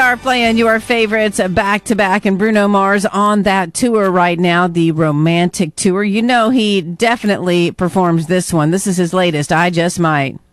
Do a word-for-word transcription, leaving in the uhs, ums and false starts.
are playing your favorites back to back, and Bruno Mars on that tour right now, the Romantic Tour. You know he definitely performs this one. This is his latest, I Just Might.